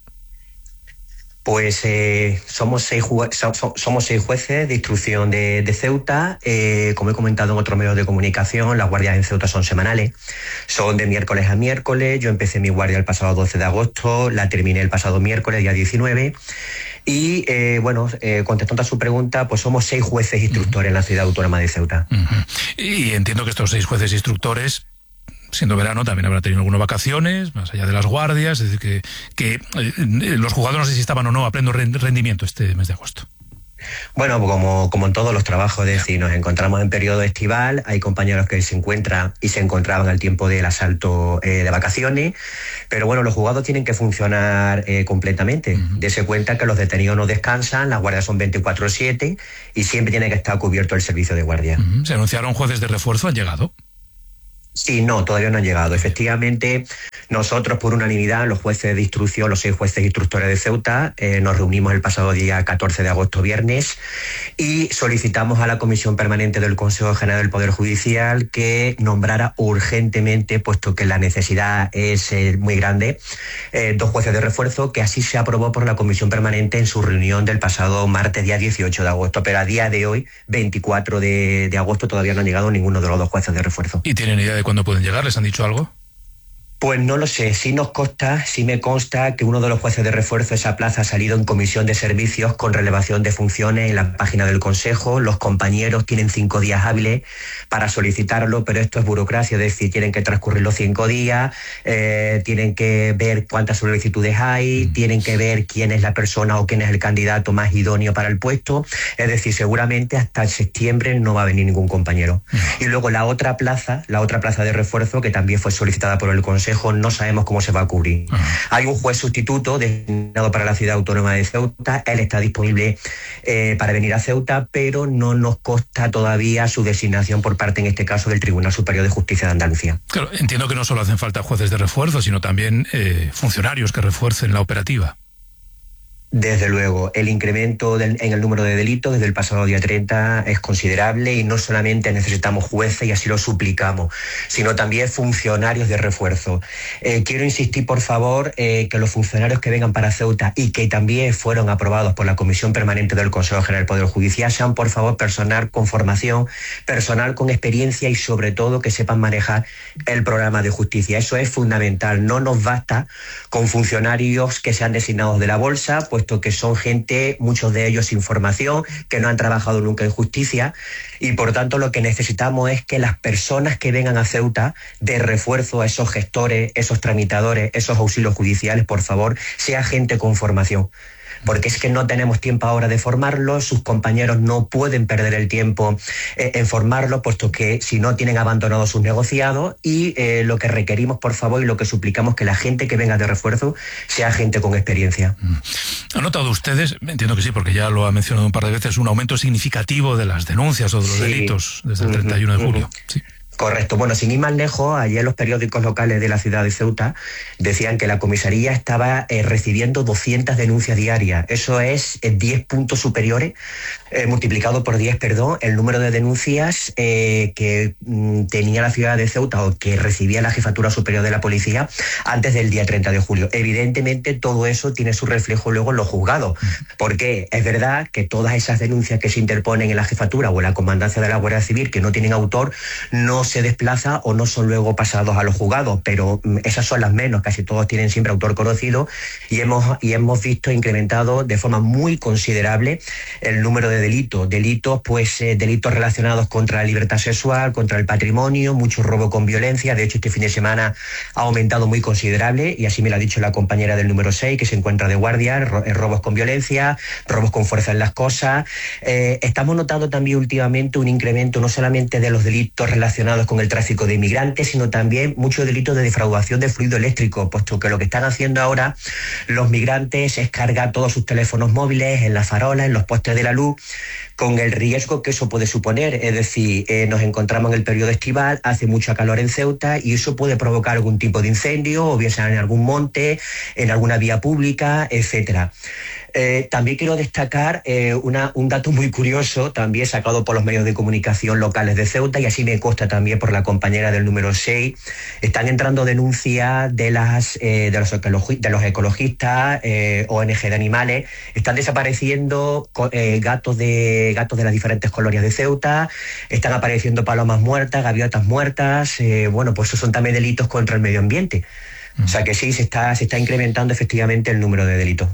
Pues eh, somos, seis so, somos seis jueces de instrucción de, de Ceuta. Eh, como he comentado en otros medios de comunicación, las guardias en Ceuta son semanales. Son de miércoles a miércoles. Yo empecé mi guardia el pasado doce de agosto, la terminé el pasado miércoles, día diecinueve. Y, eh, bueno, eh, contestando a su pregunta, pues somos seis jueces instructores uh-huh. en la ciudad autónoma de Ceuta. Uh-huh. Y entiendo que estos seis jueces instructores, siendo verano, también habrá tenido algunas vacaciones, más allá de las guardias, es decir, que, que eh, los jugadores no sé si estaban o no a pleno rendimiento este mes de agosto. Bueno, como, como en todos los trabajos, es decir, nos encontramos en periodo estival, hay compañeros que se encuentran y se encontraban al tiempo del asalto eh, de vacaciones, pero bueno, los juzgados tienen que funcionar eh, completamente. Uh-huh. Dese cuenta que los detenidos no descansan, las guardias son veinticuatro siete y siempre tiene que estar cubierto el servicio de guardia. Uh-huh. ¿Se anunciaron jueces de refuerzo? ¿Han llegado? Sí, no, todavía no han llegado. Efectivamente, nosotros por unanimidad, los jueces de instrucción, los seis jueces instructores de Ceuta, eh, nos reunimos el pasado día catorce de agosto, viernes, y solicitamos a la Comisión Permanente del Consejo General del Poder Judicial que nombrara urgentemente, puesto que la necesidad es eh, muy grande, eh, dos jueces de refuerzo, que así se aprobó por la Comisión Permanente en su reunión del pasado martes, día dieciocho de agosto. Pero a día de hoy, veinticuatro de agosto, todavía no han llegado ninguno de los dos jueces de refuerzo. ¿Y tienen idea de cuándo pueden llegar? ¿Les han dicho algo? Pues no lo sé, sí nos consta, sí me consta que uno de los jueces de refuerzo de esa plaza ha salido en comisión de servicios con relevación de funciones en la página del Consejo. Los compañeros tienen cinco días hábiles para solicitarlo, pero esto es burocracia, es decir, tienen que transcurrir los cinco días, eh, tienen que ver cuántas solicitudes hay, mm. tienen que ver quién es la persona o quién es el candidato más idóneo para el puesto, es decir, seguramente hasta septiembre no va a venir ningún compañero. Mm. Y luego la otra plaza, la otra plaza de refuerzo que también fue solicitada por el Consejo, no sabemos cómo se va a cubrir. Uh-huh. Hay un juez sustituto designado para la ciudad autónoma de Ceuta, él está disponible eh, para venir a Ceuta, pero no nos consta todavía su designación por parte, en este caso, del Tribunal Superior de Justicia de Andalucía. Claro, entiendo que no solo hacen falta jueces de refuerzo, sino también eh, funcionarios que refuercen la operativa. Desde luego, el incremento del, en el número de delitos desde el pasado día treinta es considerable y no solamente necesitamos jueces y así lo suplicamos, sino también funcionarios de refuerzo. Eh, quiero insistir, por favor, eh, que los funcionarios que vengan para Ceuta y que también fueron aprobados por la Comisión Permanente del Consejo General del Poder Judicial sean, por favor, personal con formación, personal con experiencia y, sobre todo, que sepan manejar el programa de justicia. Eso es fundamental. No nos basta con funcionarios que sean designados de la bolsa, pues puesto que son gente, muchos de ellos sin formación, que no han trabajado nunca en justicia, y por tanto lo que necesitamos es que las personas que vengan a Ceuta de refuerzo a esos gestores, esos tramitadores, esos auxilios judiciales, por favor, sea gente con formación. Porque es que no tenemos tiempo ahora de formarlos, sus compañeros no pueden perder el tiempo eh, en formarlos, puesto que si no tienen abandonados sus negociados, y eh, lo que requerimos, por favor, y lo que suplicamos, que la gente que venga de refuerzo sea gente con experiencia. ¿Han notado ustedes, entiendo que sí, porque ya lo ha mencionado un par de veces, un aumento significativo de las denuncias o de los sí. delitos desde el treinta y uno de julio? Sí. Correcto. Bueno, sin ir más lejos, ayer los periódicos locales de la ciudad de Ceuta decían que la comisaría estaba eh, recibiendo doscientas denuncias diarias. Eso es eh, diez puntos superiores, eh, multiplicado por diez, perdón, el número de denuncias eh, que mm, tenía la ciudad de Ceuta o que recibía la Jefatura Superior de la Policía antes del día treinta de julio. Evidentemente, todo eso tiene su reflejo luego en los juzgados, porque es verdad que todas esas denuncias que se interponen en la Jefatura o en la Comandancia de la Guardia Civil que no tienen autor, no se desplaza o no son luego pasados a los juzgados, pero esas son las menos, casi todos tienen siempre autor conocido, y hemos, y hemos visto incrementado de forma muy considerable el número de delitos, delitos pues eh, delitos relacionados contra la libertad sexual, contra el patrimonio, mucho robo con violencia. De hecho, este fin de semana ha aumentado muy considerable, y así me lo ha dicho la compañera del número seis, que se encuentra de guardia, ro robos con violencia, robos con fuerza en las cosas. Eh, estamos notando también últimamente un incremento no solamente de los delitos relacionados con el tráfico de inmigrantes, sino también muchos delitos de defraudación de fluido eléctrico, puesto que lo que están haciendo ahora los migrantes es cargar todos sus teléfonos móviles en las farolas, en los postes de la luz, con el riesgo que eso puede suponer. Es decir, eh, nos encontramos en el periodo estival, hace mucha calor en Ceuta, y eso puede provocar algún tipo de incendio, o bien sea en algún monte, en alguna vía pública, etcétera. Eh, también quiero destacar eh, una, un dato muy curioso, también sacado por los medios de comunicación locales de Ceuta, y así me consta también también por la compañera del número seis, están entrando denuncias de, las, eh, de, los, ecologi de los ecologistas, eh, O N G de animales. Están desapareciendo eh, gatos, de, gatos de las diferentes colonias de Ceuta, están apareciendo palomas muertas, gaviotas muertas. Eh, bueno, pues esos son también delitos contra el medio ambiente. O sea que sí, se está, se está incrementando efectivamente el número de delitos.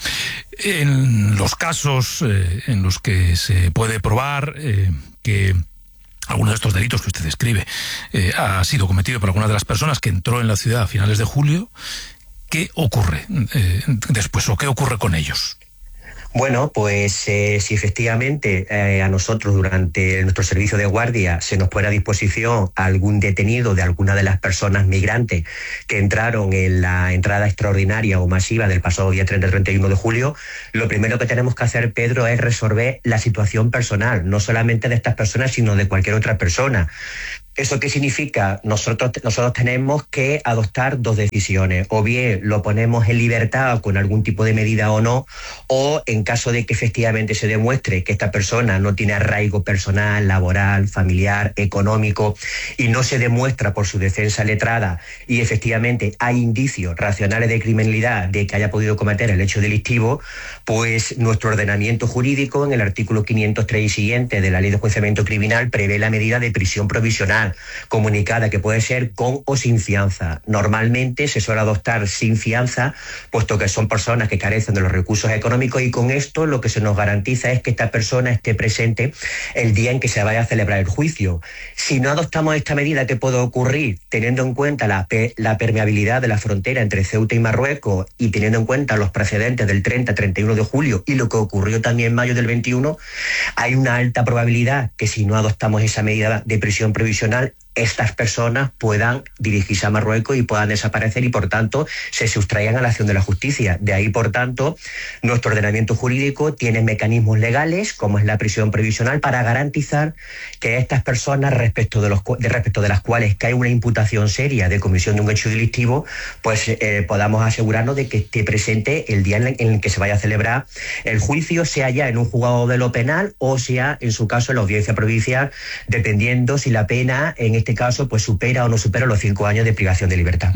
En los casos eh, en los que se puede probar eh, que alguno de estos delitos que usted describe eh, ha sido cometido por alguna de las personas que entró en la ciudad a finales de julio, ¿qué ocurre eh, después o qué ocurre con ellos? Bueno, pues eh, si efectivamente eh, a nosotros durante nuestro servicio de guardia se nos pone a disposición algún detenido de alguna de las personas migrantes que entraron en la entrada extraordinaria o masiva del pasado día treinta y treinta y uno de julio, lo primero que tenemos que hacer, Pedro, es resolver la situación personal, no solamente de estas personas, sino de cualquier otra persona. ¿Eso qué significa? Nosotros, nosotros tenemos que adoptar dos decisiones. O bien lo ponemos en libertad con algún tipo de medida o no, o en caso de que efectivamente se demuestre que esta persona no tiene arraigo personal, laboral, familiar, económico, y no se demuestra por su defensa letrada y efectivamente hay indicios racionales de criminalidad de que haya podido cometer el hecho delictivo, pues nuestro ordenamiento jurídico en el artículo quinientos tres y siguiente de la Ley de Enjuiciamiento Criminal prevé la medida de prisión provisional comunicada, que puede ser con o sin fianza. Normalmente se suele adoptar sin fianza, puesto que son personas que carecen de los recursos económicos, y con esto lo que se nos garantiza es que esta persona esté presente el día en que se vaya a celebrar el juicio. Si no adoptamos esta medida, ¿qué puede ocurrir? Teniendo en cuenta la, la permeabilidad de la frontera entre Ceuta y Marruecos y teniendo en cuenta los precedentes del treinta a treinta y uno de julio y lo que ocurrió también en mayo del veintiuno, hay una alta probabilidad que si no adoptamos esa medida de prisión provisional, estas personas puedan dirigirse a Marruecos y puedan desaparecer y, por tanto, se sustraigan a la acción de la justicia. De ahí, por tanto, nuestro ordenamiento jurídico tiene mecanismos legales, como es la prisión provisional, para garantizar que estas personas, respecto de, los, de, respecto de las cuales cae una imputación seria de comisión de un hecho delictivo, pues eh, podamos asegurarnos de que esté presente el día en el que se vaya a celebrar el juicio, sea ya en un juzgado de lo penal o sea, en su caso, en la audiencia provincial, dependiendo si la pena en este caso pues supera o no supera los cinco años de privación de libertad.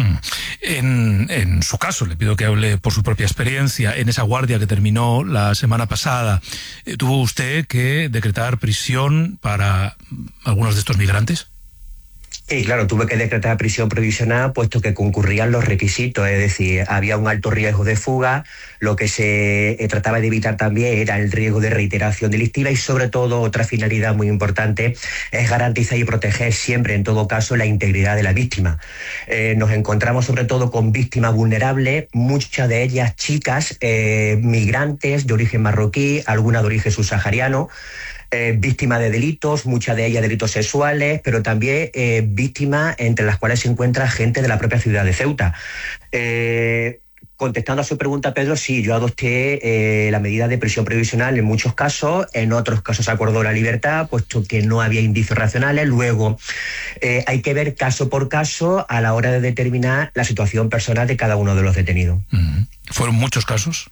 En, en su caso, le pido que hable por su propia experiencia. En esa guardia que terminó la semana pasada, eh, ¿tuvo usted que decretar prisión para algunos de estos migrantes? Sí, claro, tuve que decretar prisión provisional puesto que concurrían los requisitos, es decir, había un alto riesgo de fuga, lo que se eh, trataba de evitar también era el riesgo de reiteración delictiva y sobre todo otra finalidad muy importante es garantizar y proteger siempre, en todo caso, la integridad de la víctima. Eh, nos encontramos sobre todo con víctimas vulnerables, muchas de ellas chicas, eh, migrantes de origen marroquí, algunas de origen subsahariano, Eh, víctimas de delitos, muchas de ellas delitos sexuales, pero también eh, víctimas entre las cuales se encuentra gente de la propia ciudad de Ceuta. Eh, contestando a su pregunta, Pedro, sí, yo adopté eh, la medida de prisión provisional en muchos casos, en otros casos se acordó la libertad, puesto que no había indicios racionales. Luego eh, hay que ver caso por caso a la hora de determinar la situación personal de cada uno de los detenidos. Mm. ¿Fueron muchos casos?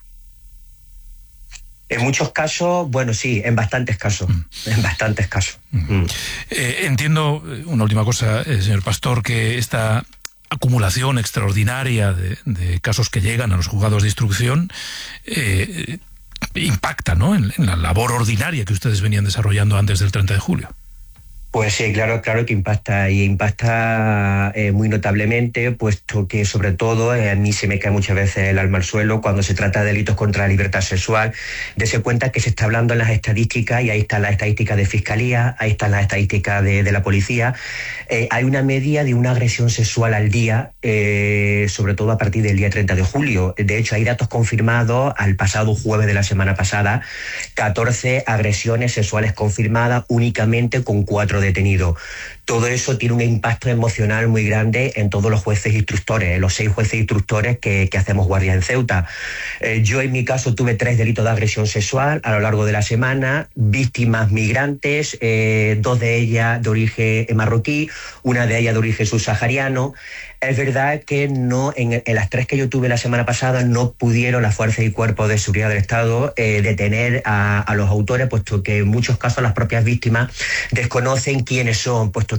En muchos casos, bueno, sí, en bastantes casos, mm. en bastantes casos. Mm. Mm. Eh, entiendo, una última cosa, eh, señor Pastor, que esta acumulación extraordinaria de, de casos que llegan a los juzgados de instrucción eh, impacta, ¿no?, en, en la labor ordinaria que ustedes venían desarrollando antes del treinta de julio. Pues sí, claro, claro que impacta y impacta eh, muy notablemente, puesto que sobre todo eh, a mí se me cae muchas veces el alma al suelo cuando se trata de delitos contra la libertad sexual. Dese cuenta que se está hablando en las estadísticas y ahí están las estadísticas de Fiscalía, ahí están las estadísticas de, de la policía. Eh, hay una media de una agresión sexual al día, eh, sobre todo a partir del día treinta de julio. De hecho, hay datos confirmados al pasado jueves de la semana pasada, catorce agresiones sexuales confirmadas únicamente con cuatro detenido. Todo eso tiene un impacto emocional muy grande en todos los jueces instructores, en los seis jueces instructores que, que hacemos guardia en Ceuta. Eh, yo en mi caso tuve tres delitos de agresión sexual a lo largo de la semana, víctimas migrantes, eh, dos de ellas de origen marroquí, una de ellas de origen subsahariano. Es verdad que no en, en las tres que yo tuve la semana pasada no pudieron las fuerzas y cuerpos de seguridad del Estado eh, detener a, a los autores, puesto que en muchos casos las propias víctimas desconocen quiénes son, puesto que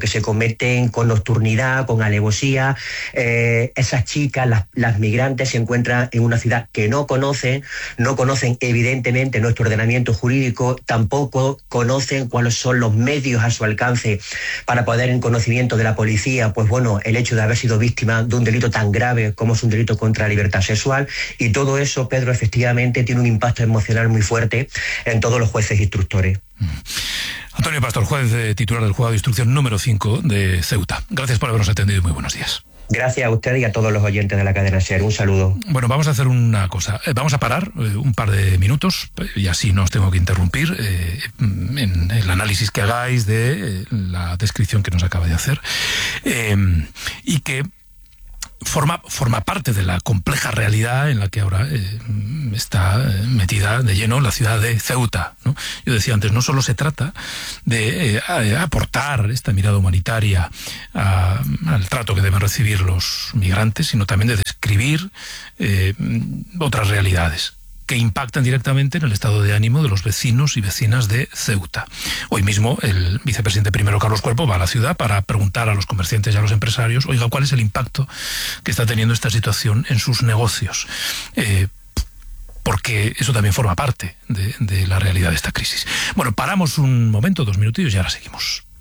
que se cometen con nocturnidad, con alevosía. Eh, esas chicas, las, las migrantes, se encuentran en una ciudad que no conocen, no conocen evidentemente nuestro ordenamiento jurídico, tampoco conocen cuáles son los medios a su alcance para poder, en conocimiento de la policía, pues bueno, el hecho de haber sido víctima de un delito tan grave como es un delito contra la libertad sexual. Y todo eso, Pedro, efectivamente tiene un impacto emocional muy fuerte en todos los jueces instructores. Antonio Pastor, juez eh, titular del juzgado de instrucción número cinco de Ceuta. Gracias por habernos atendido y muy buenos días. Gracias a usted y a todos los oyentes de la cadena SER. Un saludo. Bueno, vamos a hacer una cosa. Eh, vamos a parar eh, un par de minutos y así no os tengo que interrumpir eh, en el análisis que hagáis de eh, la descripción que nos acaba de hacer eh, y que Forma, forma parte de la compleja realidad en la que ahora eh, está metida de lleno la ciudad de Ceuta, ¿no? Yo decía antes, no solo se trata de eh, aportar esta mirada humanitaria a, al trato que deben recibir los migrantes, sino también de describir eh, otras realidades que impactan directamente en el estado de ánimo de los vecinos y vecinas de Ceuta. Hoy mismo el vicepresidente primero, Carlos Cuerpo, va a la ciudad para preguntar a los comerciantes y a los empresarios, oiga, ¿cuál es el impacto que está teniendo esta situación en sus negocios? Eh, porque eso también forma parte de, de la realidad de esta crisis. Bueno, paramos un momento, dos minutillos y ahora seguimos.